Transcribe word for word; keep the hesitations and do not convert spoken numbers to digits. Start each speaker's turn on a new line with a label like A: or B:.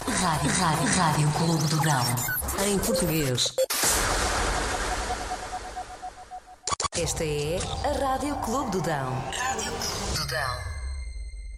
A: Rádio, Rádio, Rádio Clube do Dão. Em português. Esta é a Rádio Clube do Dão. Rádio Clube do Dão.